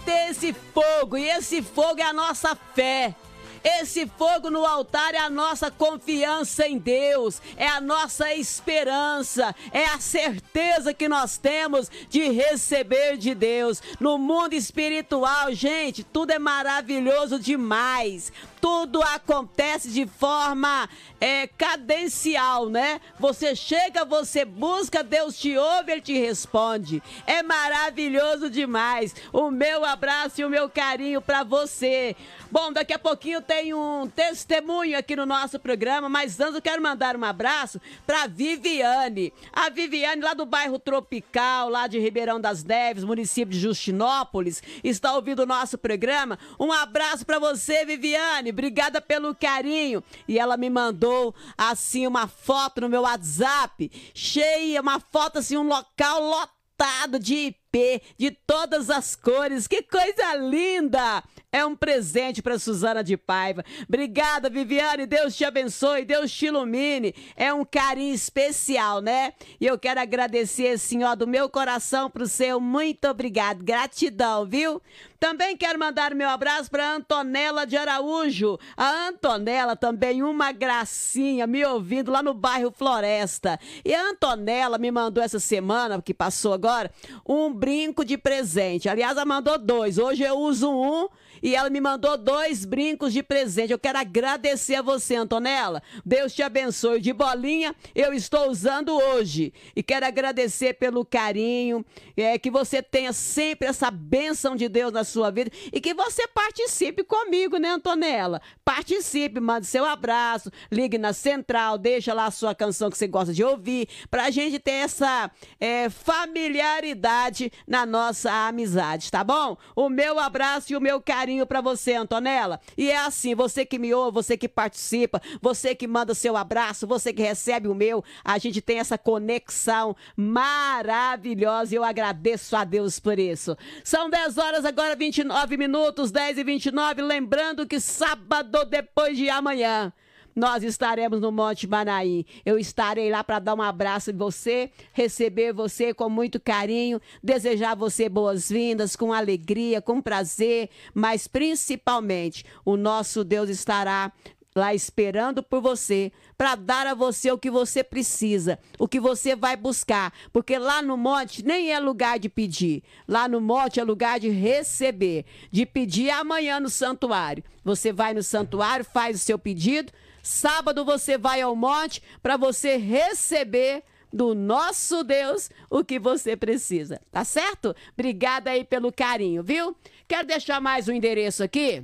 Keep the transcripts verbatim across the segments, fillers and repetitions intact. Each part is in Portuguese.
ter esse fogo, e esse fogo é a nossa fé. Esse fogo no altar é a nossa confiança em Deus, é a nossa esperança, é a certeza que nós temos de receber de Deus. No mundo espiritual, gente, tudo é maravilhoso demais. Tudo acontece de forma é, cadencial, né? Você chega, você busca, Deus te ouve, Ele te responde. É maravilhoso demais. O meu abraço e o meu carinho para você. Bom, daqui a pouquinho tem um testemunho aqui no nosso programa, mas antes eu quero mandar um abraço para Viviane. A Viviane, lá do bairro Tropical, lá de Ribeirão das Neves, município de Justinópolis, está ouvindo o nosso programa. Um abraço para você, Viviane. Obrigada pelo carinho. E ela me mandou, assim, uma foto no meu WhatsApp, cheia, uma foto, assim, um local lotado de I P, de todas as cores. Que coisa linda! É um presente para Suzana de Paiva. Obrigada, Viviane. Deus te abençoe, Deus te ilumine. É um carinho especial, né? E eu quero agradecer, senhor, do meu coração pro seu. Muito obrigado. Gratidão, viu? Também quero mandar meu abraço para Antonella de Araújo. A Antonella também, uma gracinha, me ouvindo lá no bairro Floresta. E a Antonella me mandou essa semana, que passou agora, um brinco de presente. Aliás, ela mandou dois. Hoje eu uso um e ela me mandou dois brincos de presente. Eu quero agradecer a você, Antonella. Deus te abençoe. De bolinha, eu estou usando hoje. E quero agradecer pelo carinho, é, que você tenha sempre essa bênção de Deus na sua vida e que você participe comigo, né, Antonella? Participe, mande seu abraço, ligue na central, deixa lá a sua canção que você gosta de ouvir, pra gente ter essa é, familiaridade na nossa amizade, tá bom? O meu abraço e o meu carinho pra você, Antonella. E é assim, você que me ouve, você que participa, você que manda seu abraço, você que recebe o meu, a gente tem essa conexão maravilhosa e eu agradeço a Deus por isso. São dez horas agora, vinte e nove minutos, dez e vinte e nove, lembrando que sábado depois de amanhã nós estaremos no Monte Manaim. Eu estarei lá para dar um abraço em você, receber você com muito carinho, desejar você boas-vindas, com alegria, com prazer, mas principalmente o nosso Deus estará lá esperando por você, para dar a você o que você precisa, o que você vai buscar, porque lá no monte nem é lugar de pedir, lá no monte é lugar de receber, de pedir amanhã no santuário. Você vai no santuário, faz o seu pedido, sábado você vai ao monte para você receber do nosso Deus o que você precisa, tá certo? Obrigada aí pelo carinho, viu? Quero deixar mais um endereço aqui.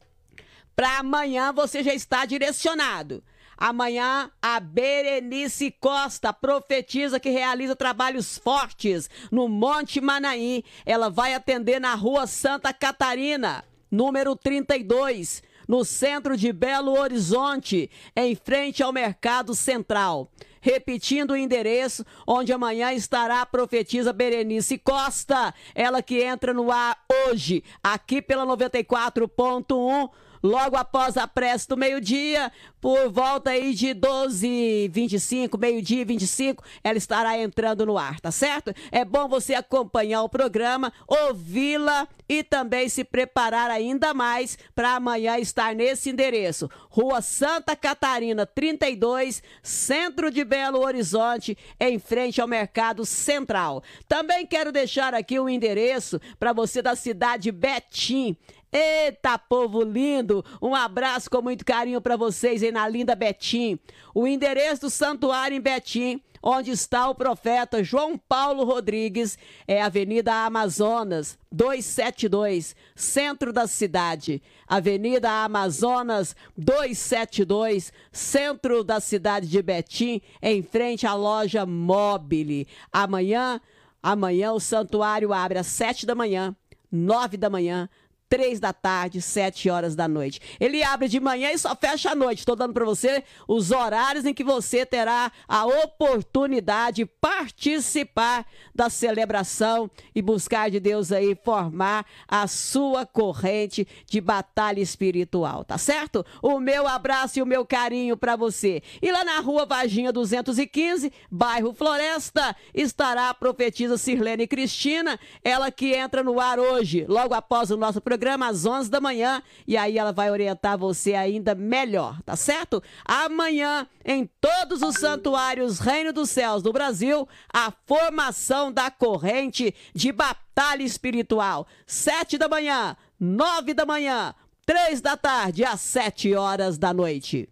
Para amanhã você já está direcionado. Amanhã a Berenice Costa profetiza que realiza trabalhos fortes no Monte Manaim. Ela vai atender na Rua Santa Catarina, número trinta e dois, no centro de Belo Horizonte, em frente ao Mercado Central. Repetindo o endereço, onde amanhã estará a profetisa Berenice Costa, ela que entra no ar hoje, aqui pela noventa e quatro ponto um, logo após a prece do meio-dia, por volta aí de doze e vinte e cinco, meio-dia e vinte e cinco, ela estará entrando no ar, tá certo? É bom você acompanhar o programa, ouvi-la e também se preparar ainda mais para amanhã estar nesse endereço. Rua Santa Catarina, trinta e dois, centro de Belo Horizonte, em frente ao Mercado Central. Também quero deixar aqui o endereço para você da cidade de Betim. Eita, povo lindo! Um abraço com muito carinho para vocês aí na linda Betim. O endereço do santuário em Betim, onde está o profeta João Paulo Rodrigues, é Avenida Amazonas, duzentos e setenta e dois, centro da cidade. Avenida Amazonas, duzentos e setenta e dois, centro da cidade de Betim, em frente à loja Mobile. Amanhã, amanhã o santuário abre às sete da manhã, nove da manhã, três da tarde, sete horas da noite. Ele abre de manhã e só fecha à noite. Estou dando para você os horários em que você terá a oportunidade de participar da celebração e buscar de Deus aí formar a sua corrente de batalha espiritual, tá certo? O meu abraço e o meu carinho para você. E lá na rua Varginha duzentos e quinze, bairro Floresta, estará a profetisa Sirlene Cristina, ela que entra no ar hoje, logo após o nosso programa, às onze da manhã, e aí ela vai orientar você ainda melhor, tá certo? Amanhã, em todos os santuários Reino dos Céus do Brasil, a formação da corrente de batalha espiritual. Sete da manhã, nove da manhã, três da tarde, às sete horas da noite.